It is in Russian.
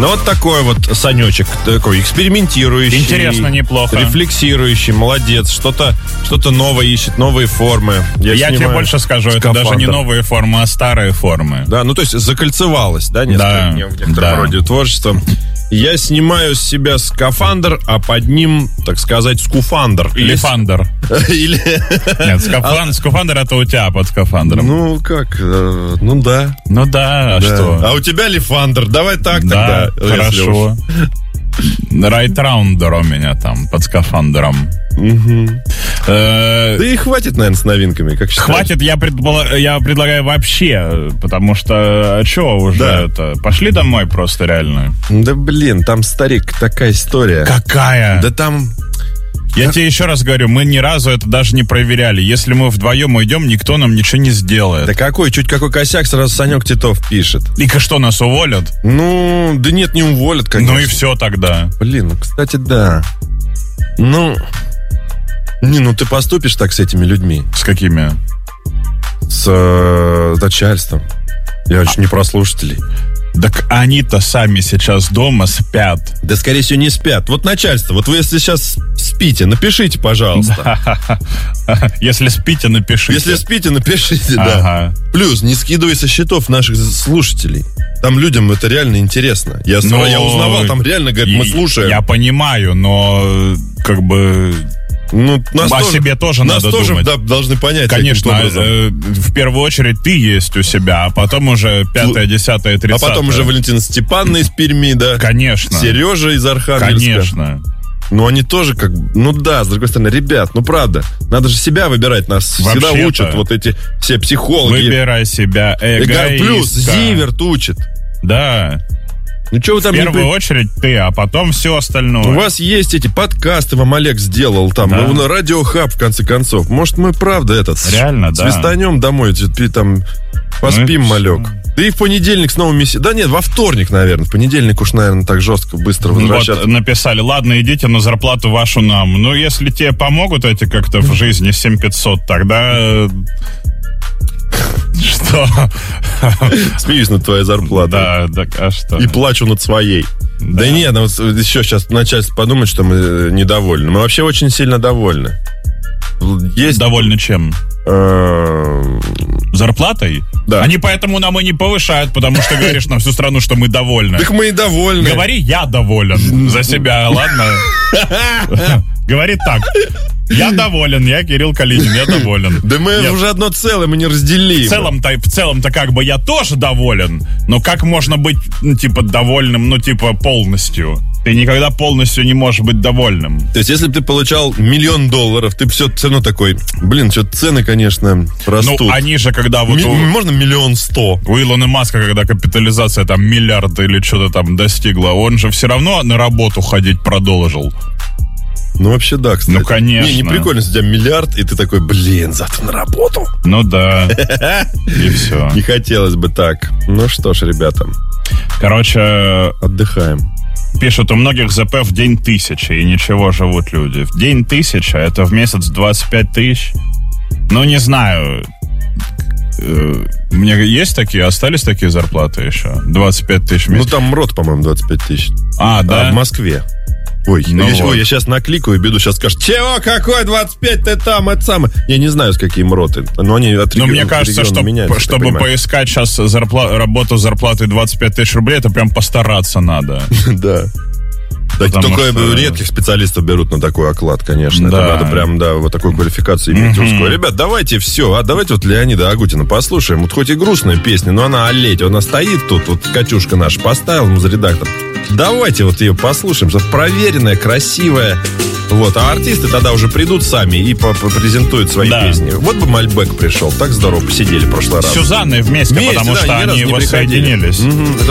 Ну, вот такой вот Санечек, такой экспериментирующий. Интересно, неплохо. Рефлексирующий, молодец. Что-то новое ищет, новые формы. Я тебе больше скажу, это даже не новые формы, а старые формы. Да, ну то есть закольцевалось, да, в некотором роде творчества. Я снимаю с себя скафандр, а под ним, так сказать, скуфандр. Или фандер. Нет, скафандр это у тебя под скафандром. Ну, как? Ну, да. Ну, да, а что? А у тебя лифандр? Давай так тогда. Да, хорошо. Райтраундер у меня там под скафандром. Да и хватит, наверное, с новинками, как считаешь? Хватит, я предлагаю вообще, потому что, что уже это? Пошли домой просто реально. Да блин, там, старик, такая история. Какая? Да там... Я тебе еще раз говорю, мы ни разу это даже не проверяли. Если мы вдвоем уйдем, никто нам ничего не сделает. Да чуть какой косяк, сразу Санек Титов пишет. И что, нас уволят? Ну, да нет, не уволят, конечно. Ну и все тогда. Блин, ну, кстати, да. Ну ты поступишь так с этими людьми? С какими? С начальством. Я очень не про слушателей. Так они-то сами сейчас дома спят. Да, скорее всего, не спят. Вот начальство, вот вы если сейчас спите, напишите, пожалуйста. Если спите, напишите. Если спите, напишите, да. Плюс, не скидывай со счетов наших слушателей. Там людям это реально интересно. Я узнавал, там реально, говорят, мы слушаем. Я понимаю, но как бы... Ну, себе тоже надо думать. Нас тоже должны понять. Конечно, в первую очередь ты есть у себя, а потом уже 5-е, 10-е, 30-е. А потом уже Валентина Степановна из Перми, да? Конечно. Сережа из Архангельска. Конечно. Ну, они тоже как бы... Ну да, с другой стороны, ребят, ну правда, надо же себя выбирать. Нас вообще-то всегда учат вот эти все психологи. Выбирай себя, эгоистка. Плюс Зиверт учит. Да. Ну, что вы там в первую очередь ты, а потом все остальное. У вас есть эти подкасты, вам Олег сделал там, на Радиохаб, в конце концов. Может, мы правда реально, да. Свистанем домой, там поспим, малек. Да и в понедельник снова Да нет, во вторник, наверное. В понедельник уж, наверное, так жестко, быстро возвращаться. Вот написали, ладно, идите на зарплату вашу нам. Ну, если тебе помогут эти как-то в жизни 7500, тогда... Что? Смеюсь над твоей зарплатой. Да, а что? И плачу над своей. Да нет, ну еще сейчас начальство подумать, что мы недовольны. Мы вообще очень сильно довольны. Довольны чем? Зарплатой? Да. Они поэтому нам и не повышают, потому что говоришь на всю страну, что мы довольны. Так мы и довольны. Говори, я доволен за себя, ладно? Говори так. Я доволен, я Кирилл Калинин, я доволен. Да мы уже одно целое, мы не разделим. В целом-то как бы я тоже доволен, но как можно быть, довольным, полностью? Ты никогда полностью не можешь быть довольным. То есть, если бы ты получал $1 миллион, ты бы все равно такой, что-то цены, конечно, растут. Ну, они же, когда вот... Можно 1 100 000. У Илона Маска, когда капитализация там миллиард или что-то там достигла, он же все равно на работу ходить продолжил. Ну, вообще, да, кстати. Ну, конечно. Не прикольно, если у тебя миллиард, и ты такой, завтра на работу. Ну, да. И все. Не хотелось бы так. Ну, что ж, ребята. Короче... Отдыхаем. Пишут, у многих ЗП в день 1000, и ничего живут люди. В день 1000, это в месяц 25 тысяч. Ну, не знаю. У меня есть такие, остались такие зарплаты еще? 25 тысяч в месяц. Ну, там МРОТ, по-моему, 25 тысяч. А, да? В Москве. Ой, я сейчас накликаю, и Беду сейчас скажет, чего, какой 25, ты там, это самое. Я не знаю, с какие МРОТы, но они от региона. Но мне кажется, чтобы поискать сейчас работу с зарплатой 25 тысяч рублей, это прям постараться надо. Да. Только редких специалистов берут на такой оклад, конечно. Да. Это надо прям, вот такую квалификацию иметь узкую. Ребят, давайте все. Давайте вот Леонида Агутина послушаем. Вот хоть и грустная песня, но она олеть. Она стоит тут, вот Катюшка наша поставила, музредактор. Давайте вот ее послушаем, что проверенная, красивая. Вот, а артисты тогда уже придут сами и презентуют свои песни. Вот бы Мальбек пришел, так здорово посидели в прошлый раз. С Сюзанной вместе, потому что они воссоединились.